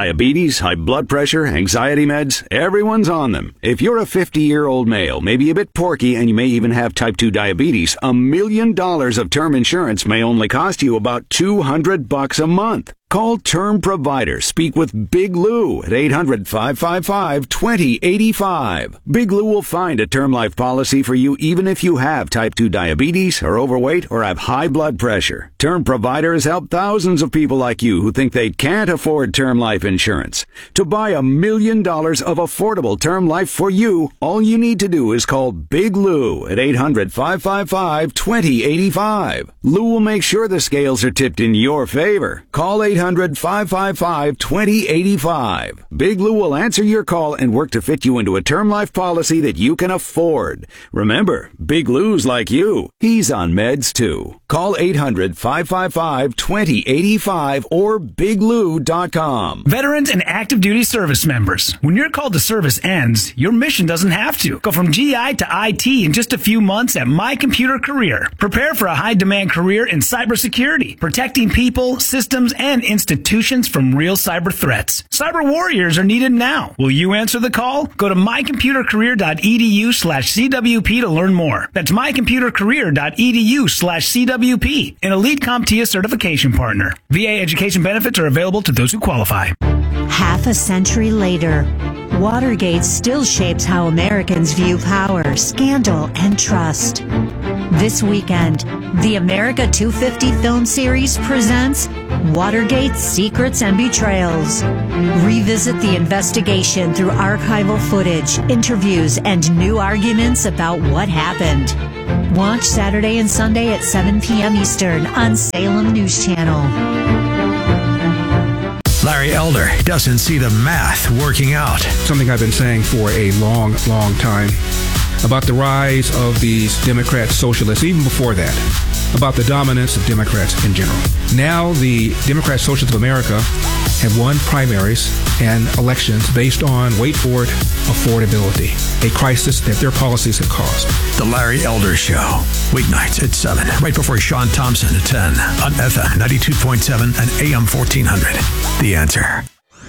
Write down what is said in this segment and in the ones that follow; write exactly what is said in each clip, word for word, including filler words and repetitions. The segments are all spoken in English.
Diabetes, high blood pressure, anxiety meds, everyone's on them. If you're a fifty-year-old male, maybe a bit porky, and you may even have type two diabetes, a million dollars of term insurance may only cost you about two hundred bucks a month. Call Term Provider. Speak with Big Lou at eight hundred, five five five, two zero eight five. Big Lou will find a term life policy for you even if you have type two diabetes, are overweight, or have high blood pressure. Term Provider has helped thousands of people like you who think they can't afford term life insurance. To buy a million dollars of affordable term life for you, all you need to do is call Big Lou at eight hundred, five five five, two zero eight five. Lou will make sure the scales are tipped in your favor. Call eight hundred, five five five, two zero eight five. Big Lou will answer your call and work to fit you into a term life policy that you can afford. Remember, Big Lou's like you. He's on meds too. Call eight hundred, five five five, two zero eight five or big lou dot com. Veterans and active duty service members, when your call to service ends, your mission doesn't have to. Go from G I to I T in just a few months at My Computer Career. Prepare for a high-demand career in cybersecurity, protecting people, systems, and institutions from real cyber threats. Cyber warriors are needed now. Will you answer the call? Go to my computer career dot e d u slash c w p to learn more. That's my computer career dot e d u slash c w p, an Elite CompTIA certification partner. V A education benefits are available to those who qualify. Half a century later, Watergate still shapes how Americans view power, scandal, and trust. This weekend, the America two fifty film series presents Watergate Secrets and Betrayals. Revisit the investigation through archival footage, interviews, and new arguments about what happened. Watch Saturday and Sunday at seven p.m. Eastern on Salem News Channel. Larry Elder doesn't see the math working out. Something I've been saying for a long, long time about the rise of these Democrat socialists, even before that, about the dominance of Democrats in general. Now the Democrat Socialists of America have won primaries and elections based on, wait for it, affordability, a crisis that their policies have caused. The Larry Elder Show, weeknights at seven, right before Sean Thompson at ten, on F M ninety-two point seven and A M fourteen hundred. The Answer.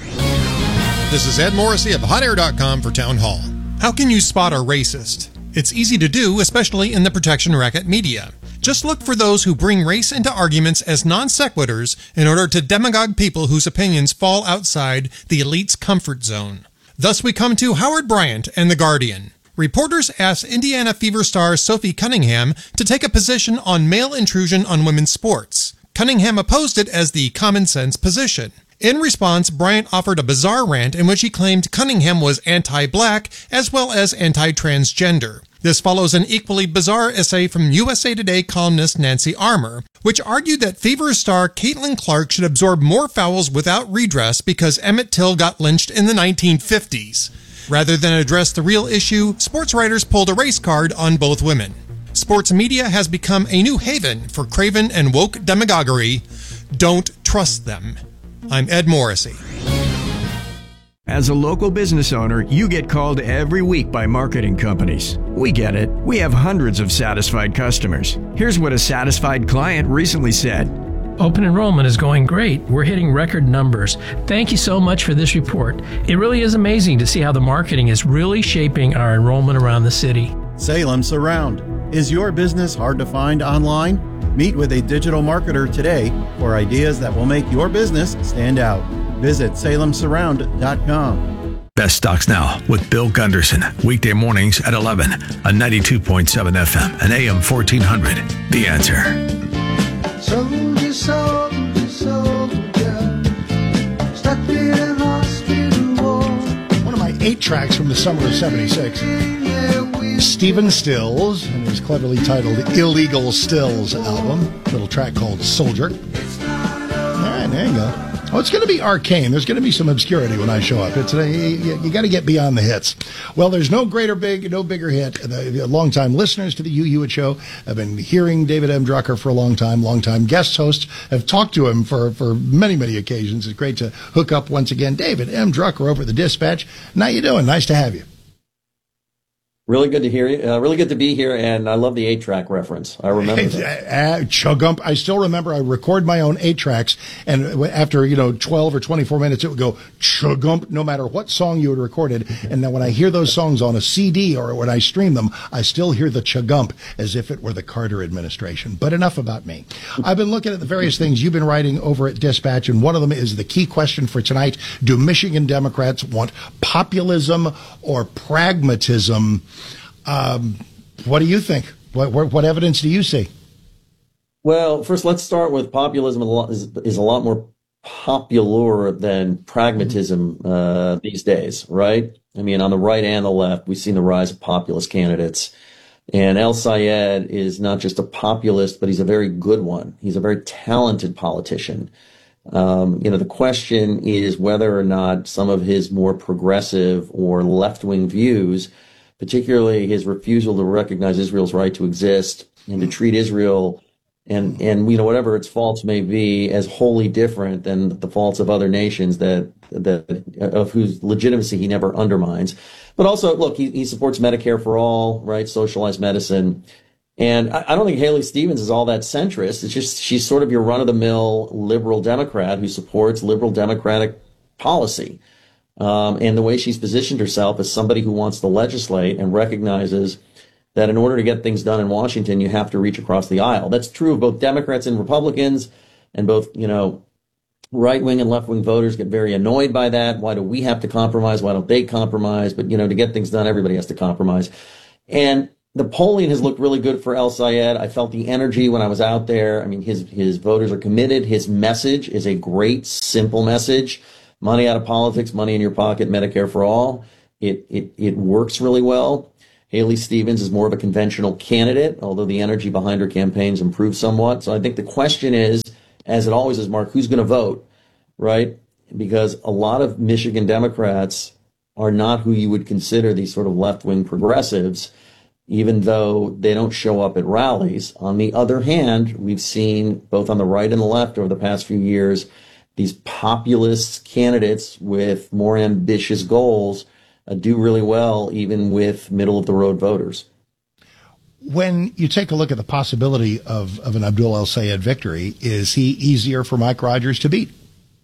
This is Ed Morrissey of hot air dot com for Town Hall. How can you spot a racist? It's easy to do, especially in the protection racket media. Just look for those who bring race into arguments as non sequiturs in order to demagogue people whose opinions fall outside the elite's comfort zone. Thus we come to Howard Bryant and The Guardian. Reporters asked Indiana Fever star Sophie Cunningham to take a position on male intrusion on women's sports. Cunningham opposed it as the common sense position. In response, Bryant offered a bizarre rant in which he claimed Cunningham was anti-black as well as anti-transgender. This follows an equally bizarre essay from U S A Today columnist Nancy Armour, which argued that Fever star Caitlin Clark should absorb more fouls without redress because Emmett Till got lynched in the nineteen fifties. Rather than address the real issue, sports writers pulled a race card on both women. Sports media has become a new haven for craven and woke demagoguery. Don't trust them. I'm Ed Morrissey. As a local business owner, you get called every week by marketing companies. We get it. We have hundreds of satisfied customers. Here's what a satisfied client recently said. Open enrollment is going great. We're hitting record numbers. Thank you so much for this report. It really is amazing to see how the marketing is really shaping our enrollment around the city. Salem Surround. Is your business hard to find online? Meet with a digital marketer today for ideas that will make your business stand out. Visit salem surround dot com. Best Stocks Now with Bill Gunderson. Weekday mornings at eleven on ninety-two point seven F M and A M fourteen hundred. The Answer. Soldier, soldier, soldier, stuck in a hospital wall. One of my eight tracks from the summer of seventy-six. Stephen Stills and his cleverly titled Illegal Stills album. Little track called Soldier. All right, there you go. Oh, it's going to be arcane. There's going to be some obscurity when I show up. It's a, you, you got to get beyond the hits. Well, there's no greater big, no bigger hit. The, the longtime listeners to the You Hewitt Show have been hearing David M. Drucker for a long time. Longtime guest hosts have talked to him for, for many, many occasions. It's great to hook up once again. David M. Drucker over at the Dispatch. How you doing? Nice to have you. Really good to hear you. Uh, really good to be here, and I love the eight-track reference. I remember that. Uh, Chugump. I still remember I record my own eight-tracks, and after, you know, twelve or twenty-four minutes, it would go Chugump, no matter what song you had recorded. And now when I hear those songs on a C D or when I stream them, I still hear the Chugump as if it were the Carter administration. But enough about me. I've been looking at the various things you've been writing over at Dispatch, and one of them is the key question for tonight. Do Michigan Democrats want populism or pragmatism? Um, what do you think? What, what, what evidence do you see? Well, first, let's start with populism is, is a lot more popular than pragmatism uh, these days, right? I mean, on the right and the left, we've seen the rise of populist candidates. And El-Sayed is not just a populist, but he's a very good one. He's a very talented politician. Um, you know, the question is whether or not some of his more progressive or left-wing views, particularly his refusal to recognize Israel's right to exist and to treat Israel and, and, you know, whatever its faults may be, as wholly different than the faults of other nations that, that, of whose legitimacy he never undermines. But also, look, he, he supports Medicare for all, right? Socialized medicine. And I, I don't think Haley Stevens is all that centrist. It's just, she's sort of your run-of-the-mill liberal Democrat who supports liberal democratic policy. Um, and the way she's positioned herself as somebody who wants to legislate and recognizes that in order to get things done in Washington, you have to reach across the aisle. That's true of both Democrats and Republicans, and both, you know, right-wing and left-wing voters get very annoyed by that. Why do we have to compromise? Why don't they compromise? But, you know, to get things done, everybody has to compromise. And the polling has looked really good for El-Sayed. I felt the energy when I was out there. I mean, his, his voters are committed. His message is a great, simple message. Money out of politics, money in your pocket, Medicare for all. It, it, it works really well. Haley Stevens is more of a conventional candidate, although the energy behind her campaign's improved somewhat. So I think the question is, as it always is, Mark, who's going to vote, right? Because a lot of Michigan Democrats are not who you would consider these sort of left-wing progressives, even though they don't show up at rallies. On the other hand, we've seen both on the right and the left over the past few years these populist candidates with more ambitious goals uh, do really well, even with middle-of-the-road voters. When you take a look at the possibility of, of an Abdul El-Sayed victory, is he easier for Mike Rogers to beat?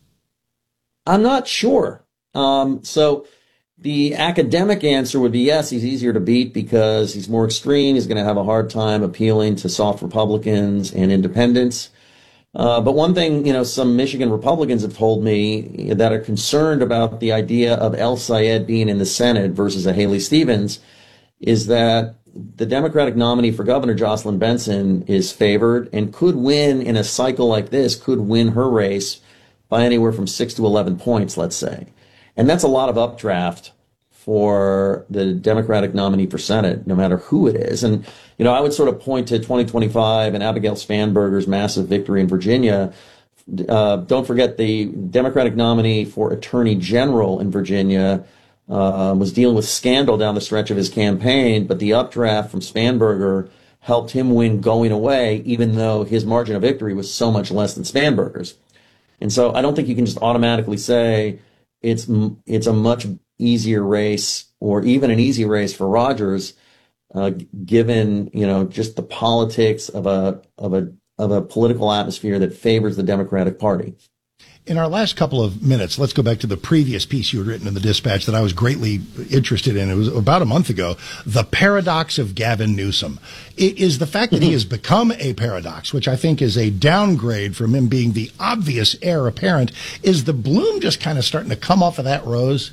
I'm not sure. Um, so the academic answer would be yes, he's easier to beat because he's more extreme. He's going to have a hard time appealing to soft Republicans and independents. Uh, but one thing, you know, some Michigan Republicans have told me that are concerned about the idea of El-Sayed being in the Senate versus a Haley Stevens is that the Democratic nominee for governor, Jocelyn Benson, is favored and could win in a cycle like this, could win her race by anywhere from six to eleven points, let's say. And that's a lot of updraft for the Democratic nominee for Senate, no matter who it is. And, you know, I would sort of point to twenty twenty-five and Abigail Spanberger's massive victory in Virginia. Uh, don't forget the Democratic nominee for Attorney General in Virginia uh, was dealing with scandal down the stretch of his campaign, but the updraft from Spanberger helped him win going away, even though his margin of victory was so much less than Spanberger's. And so I don't think you can just automatically say it's it's a much easier race or even an easy race for Rogers, uh, given, you know, just the politics of a of a of a political atmosphere that favors the Democratic Party. In our last couple of minutes, let's go back to the previous piece you had written in the Dispatch that I was greatly interested in. It was about a month ago. The paradox of Gavin Newsom. It is the fact that he has become a paradox, which I think is a downgrade from him being the obvious heir apparent. Is the bloom just kind of starting to come off of that rose?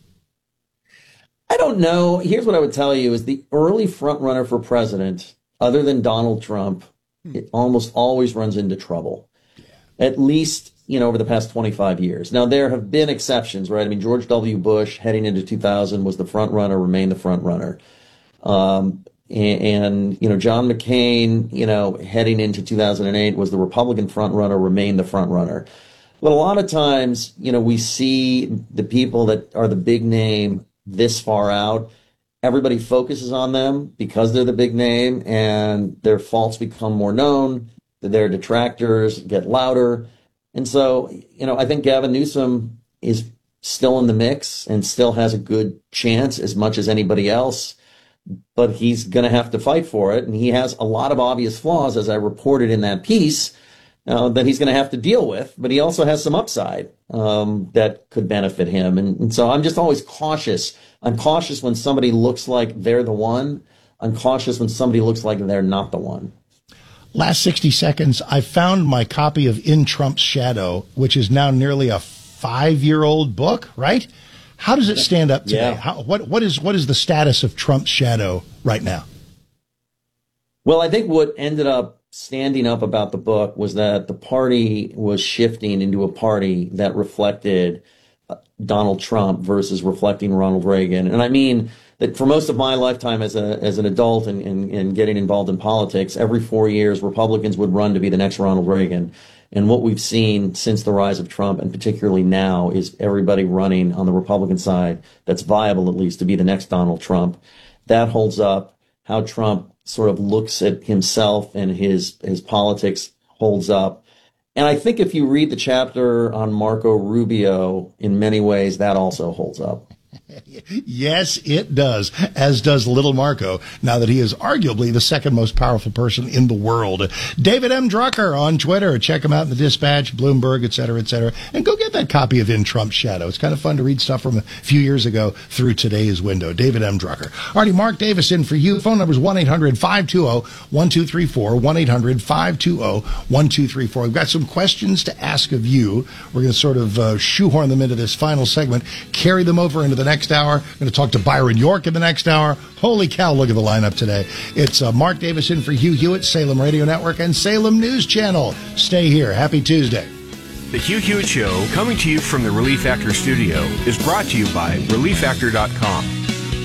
I don't know. Here's what I would tell you is the early front runner for president, other than Donald Trump, it almost always runs into trouble. At least, you know, over the past twenty-five years. Now, there have been exceptions, right? I mean, George W. Bush heading into two thousand was the front runner, remained the front runner. Um, and, and, you know, John McCain, you know, heading into two thousand eight was the Republican front runner, remained the front runner. But a lot of times, you know, we see the people that are the big name this far out. Everybody focuses on them because they're the big name, and their faults become more known. Their detractors get louder. And so, you know, I think Gavin Newsom is still in the mix and still has a good chance as much as anybody else but he's going to have to fight for it. And he has a lot of obvious flaws, as I reported in that piece, uh, that he's going to have to deal with. But he also has some upside um, that could benefit him. And, and so I'm just always cautious. I'm cautious when somebody looks like they're the one. I'm cautious when somebody looks like they're not the one. Last sixty seconds, I found my copy of In Trump's Shadow, which is now nearly a five-year-old book, right? How does it stand up today? Yeah. How, what, what is what is the status of Trump's Shadow right now? Well, I think what ended up standing up about the book was that the party was shifting into a party that reflected Donald Trump versus reflecting Ronald Reagan. And I mean that for most of my lifetime as a as an adult and, and, and getting involved in politics, every four years, Republicans would run to be the next Ronald Reagan. And what we've seen since the rise of Trump, and particularly now, is everybody running on the Republican side that's viable, at least, to be the next Donald Trump. That holds up. How Trump sort of looks at himself and his his politics holds up. And I think if you read the chapter on Marco Rubio, in many ways, that also holds up. Yes, it does, as does little Marco, now that he is arguably the second most powerful person in the world. David M. Drucker on Twitter. Check him out in the Dispatch, Bloomberg, et cetera, et cetera. And go get that copy of In Trump's Shadow. It's kind of fun to read stuff from a few years ago through today's window. David M. Drucker. Alrighty, Mark Davis in for you. Phone number is one eight hundred five two zero one two three four, one eight hundred five two zero one two three four. We've got some questions to ask of you. We're going to sort of uh, shoehorn them into this final segment, carry them over into the next hour. We're going to talk to Byron York in the next hour. Holy cow, look at the lineup today. It's uh, Mark Davis in for Hugh Hewitt, Salem Radio Network, and Salem News Channel. Stay here. Happy Tuesday. The Hugh Hewitt Show, coming to you from the Relief Factor studio, is brought to you by relief factor dot com.